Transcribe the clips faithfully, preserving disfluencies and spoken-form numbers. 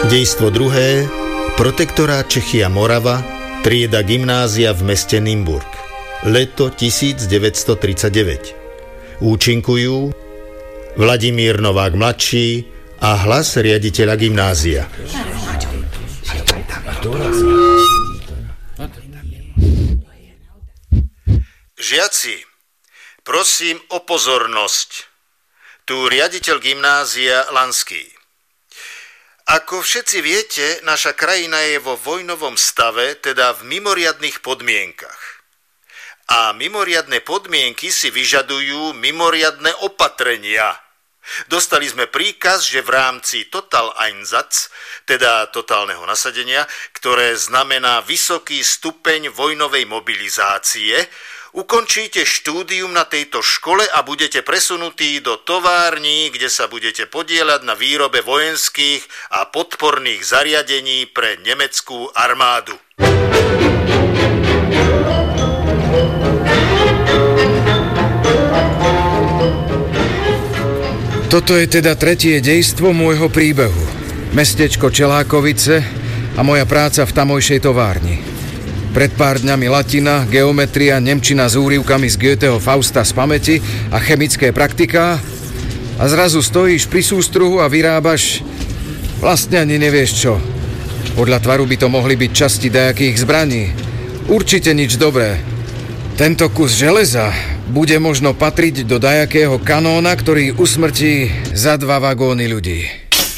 Dejstvo druhé. Protektorát Čechy a Morava. Trieda gymnázia v meste Nymburk. Leto devätnásťtridsaťdeväť. Účinkujú Vladimír Novák mladší a hlas riaditeľa gymnázia. Žiaci, prosím o pozornosť. Tu riaditeľ gymnázia Lanský. Ako všetci viete, naša krajina je vo vojnovom stave, teda v mimoriadnych podmienkach. A mimoriadne podmienky si vyžadujú mimoriadne opatrenia. Dostali sme príkaz, že v rámci Total Einsatz, teda totálneho nasadenia, ktoré znamená vysoký stupeň vojnovej mobilizácie, ukončíte štúdium na tejto škole a budete presunutí do tovární, kde sa budete podieľať na výrobe vojenských a podporných zariadení pre nemeckú armádu. Toto je teda tretie dejstvo môjho príbehu. Mestečko Čelákovice a moja práca v tamojšej továrni. Pred pár dňami latina, geometria, nemčina s úryvkami z Goetheho Fausta z pamäti a chemické praktiká a zrazu stojíš pri sústruhu a vyrábaš, vlastne ani nevieš čo. Podľa tvaru by to mohli byť časti dajakých zbraní. Určite nič dobré. Tento kus železa bude možno patriť do dajakého kanóna, ktorý usmrtí za dva vagóny ľudí.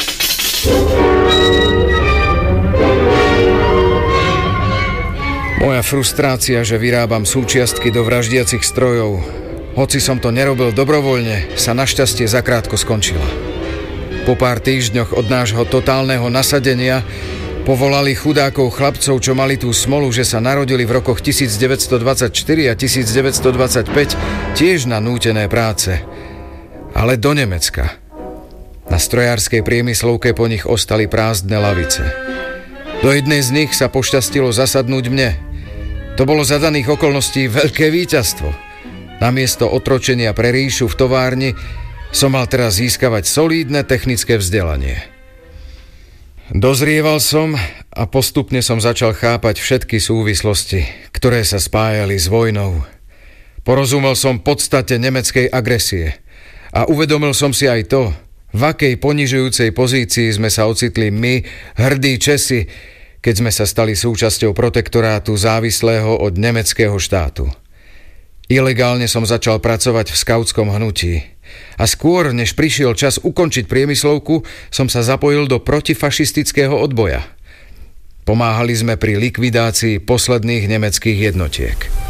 Moja frustrácia, že vyrábam súčiastky do vraždiacich strojov, hoci som to nerobil dobrovoľne, sa našťastie zakrátko skončila. Po pár týždňoch od nášho totálneho nasadenia povolali chudákov chlapcov, čo mali tú smolu, že sa narodili v rokoch devätnásťdvadsaťštyri a devätnásťdvadsaťpäť, tiež na nútené práce. Ale do Nemecka. Na strojárskej priemyslovke po nich ostali prázdne lavice. Do jednej z nich sa pošťastilo zasadnúť mne. To bolo za daných okolností veľké víťazstvo. Namiesto otročenia pre ríšu v továrni som mal teraz získavať solídne technické vzdelanie. Dozrieval som a postupne som začal chápať všetky súvislosti, ktoré sa spájali s vojnou. Porozumel som podstate nemeckej agresie a uvedomil som si aj to, v akej ponižujúcej pozícii sme sa ocitli my, hrdí Česi, keď sme sa stali súčasťou protektorátu závislého od nemeckého štátu. Ilegálne som začal pracovať v skautskom hnutí a skôr, než prišiel čas ukončiť priemyslovku, som sa zapojil do protifašistického odboja. Pomáhali sme pri likvidácii posledných nemeckých jednotiek.